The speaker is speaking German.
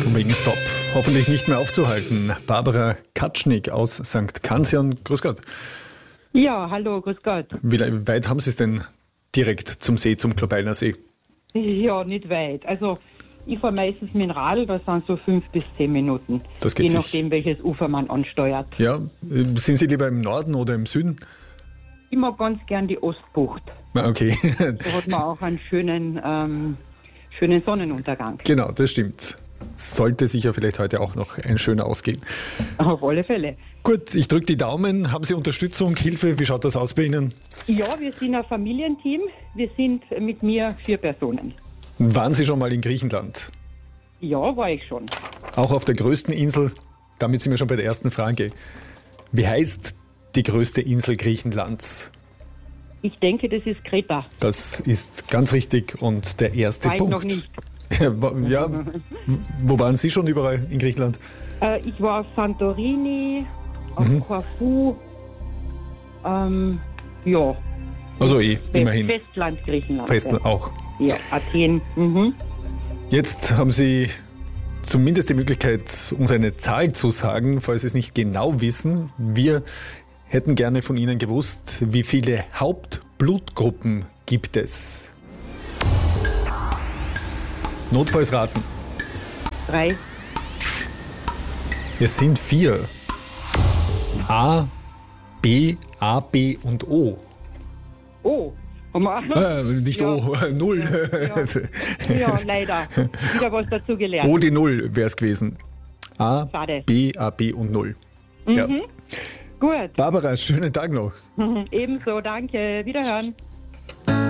von wegen Stop. Hoffentlich nicht mehr aufzuhalten. Barbara Katschnig aus St. Kanzian. Grüß Gott. Ja, hallo, grüß Gott. Wie weit haben Sie es denn direkt zum See, zum Globiner See? Ja, nicht weit. Also ich fahre meistens mit dem Radl, das sind so 5 bis 10 Minuten. Das geht je sich. nachdem, welches Ufer man ansteuert. Ja, sind Sie lieber im Norden oder im Süden? Ich mag ganz gern die Ostbucht. Okay. Da hat man auch einen schönen Sonnenuntergang. Genau, das stimmt. Sollte sicher vielleicht heute auch noch ein schöner ausgehen. Auf alle Fälle. Gut, ich drücke die Daumen. Haben Sie Unterstützung, Hilfe? Wie schaut das aus bei Ihnen? Ja, wir sind ein Familienteam. Wir sind mit mir 4 Personen. Waren Sie schon mal in Griechenland? Ja, war ich schon. Auch auf der größten Insel? Damit sind wir schon bei der ersten Frage. Wie heißt die größte Insel Griechenlands? Ich denke, das ist Kreta. Das ist ganz richtig und der erste War ich Punkt. noch nicht. Ja, wo waren Sie schon überall in Griechenland? Ich war auf Santorini, auf Korfu, ja. Also immerhin. Festland Griechenland. Festland auch. Ja, Athen. Mhm. Jetzt haben Sie zumindest die Möglichkeit, uns eine Zahl zu sagen, falls Sie es nicht genau wissen. Wir hätten gerne von Ihnen gewusst, wie viele Hauptblutgruppen gibt es? Notfalls raten. 3. Es sind 4. A, B und O. Oh, haben wir Nicht Ja. O, 0. Ja, leider. Wieder was dazu gelernt. O die 0 wäre es gewesen. A, Schade. B und 0. Ja. Gut. Barbara, schönen Tag noch. Ebenso, danke. Wiederhören.